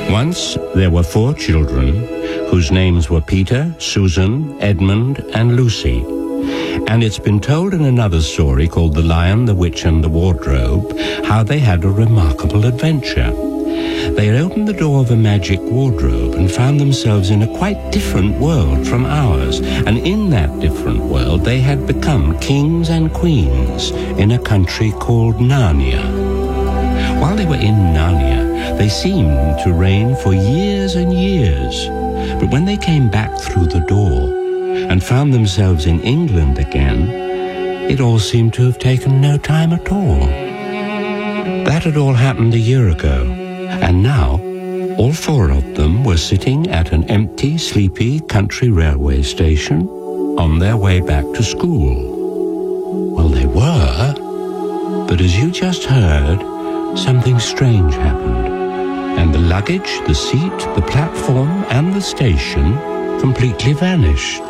Once there were 4 children whose names were Peter, Susan, Edmund, and Lucy. And it's been told in another story called The Lion, the Witch, and the Wardrobe how they had a remarkable adventure. They had opened the door of a magic wardrobe and found themselves in a quite different world from ours. And in that different world, they had become kings and queens in a country called Narnia. While they were in Narnia, they seemed to reign for years and years. But when they came back through the door and found themselves in England again, it all seemed to have taken no time at all. That had all happened a year ago, and now all 4 of them were sitting at an empty, sleepy country railway station on their way back to school. Well, they were, but as you just heard, something strange happened, and the luggage, the seat, the platform, and the station completely vanished.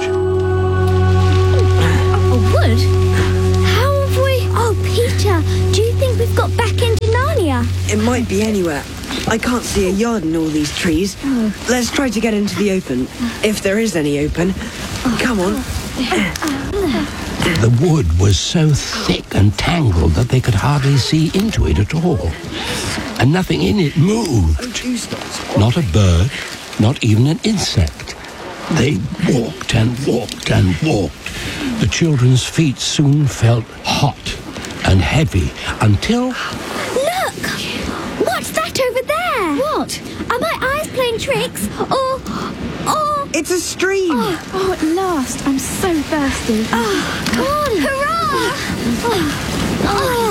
A wood? How have we... Oh, Peter, do you think we've got back into Narnia? It might be anywhere. I can't see a yard in all these trees. Let's try to get into the open, if there is any open. Come on. The wood was so thick and tangled that they could hardly see into it at all. And nothing in it moved. Not a bird, not even an insect. They walked and walked and walked. The children's feet soon felt hot and heavy until... Look! What's that over there? What? Are my eyes playing tricks? Or... It's a stream! Oh, at last. I'm so thirsty. Come on! Hurrah!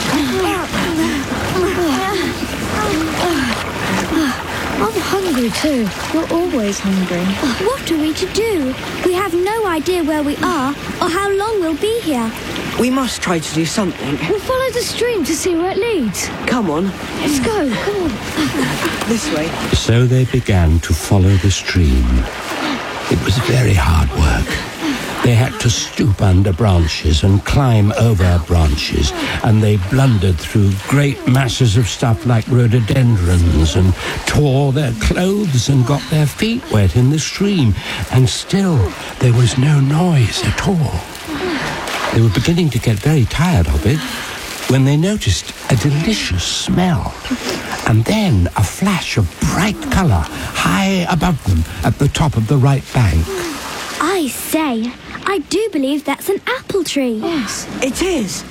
I'm hungry too. You're always hungry. What are we to do? We have no idea where we are or how long we'll be here. We must try to do something. We'll follow the stream to see where it leads. Come on. Let's go. Come on. This way. So they began to follow the stream. It was very hard work. They had to stoop under branches and climb over branches, and they blundered through great masses of stuff like rhododendrons and tore their clothes and got their feet wet in the stream, and still there was no noise at all. They were beginning to get very tired of it when they noticed a delicious smell, and then a flash of bright colour high above them at the top of the right bank. I say, I do believe that's an apple tree. Yes. It is.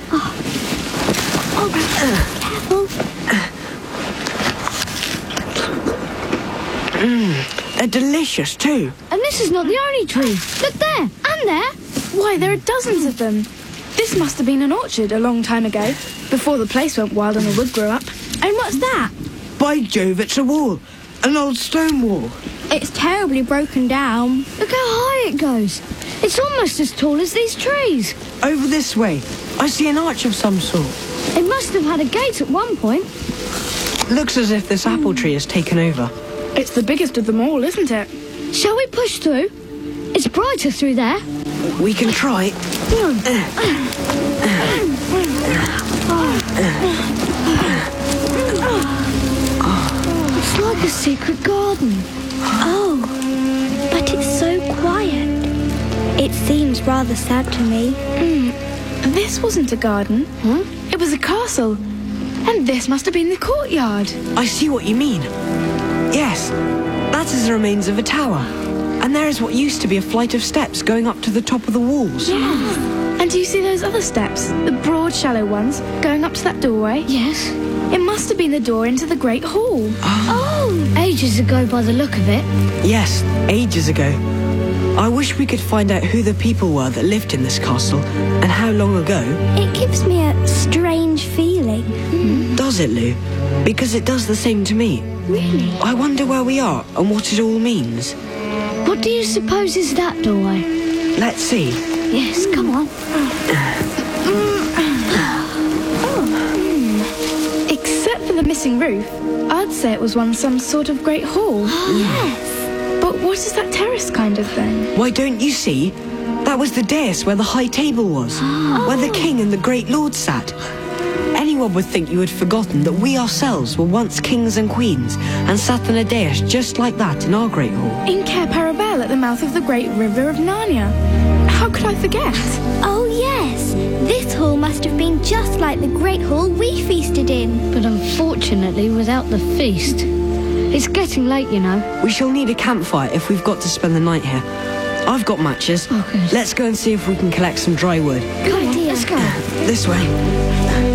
Careful. They're delicious too. And this is not the only tree. Look there. And there. Why, there are dozens of them. This must have been an orchard a long time ago, before the place went wild and the wood grew up. And what's that? By Jove, it's a wall. An old stone wall. It's terribly broken down. Look how high it goes. It's almost as tall as these trees. Over this way. I see an arch of some sort. It must have had a gate at one point. Looks as if this apple tree has taken over. It's the biggest of them all, isn't it? Shall we push through? It's brighter through there. We can try. It's like a secret garden. Oh, but it's so quiet. It seems rather sad to me. This wasn't a garden. It was a castle. And this must have been the courtyard. I see what you mean. Yes, that is the remains of a tower. And there is what used to be a flight of steps going up to the top of the walls. And do you see those other steps? The broad, shallow ones going up to that doorway? Yes. It must have been the door into the Great Hall. Oh, ages ago by the look of it. Yes, ages ago. I wish we could find out who the people were that lived in this castle and how long ago. It gives me a strange feeling. Does it, Lou? Because it does the same to me. Really? I wonder where we are and what it all means. What do you suppose is that doorway? Let's see. Yes, come on. Except for the missing roof, I'd say it was once some sort of great hall. Yes. But what is that terrace kind of thing? Why, don't you see? That was the dais where the high table was, where the king and the great lord sat. Anyone would think you had forgotten that we ourselves were once kings and queens and sat on a dais just like that in our great hall. In Cair Parabel at the mouth of the great river of Narnia. How could I forget? Oh, yes. This hall must have been just like the great hall we feasted in. But unfortunately without the feast. It's getting late, you know. We shall need a campfire if we've got to spend the night here. I've got matches. Oh, good. Let's go and see if we can collect some dry wood. Good idea. Let's go. This way.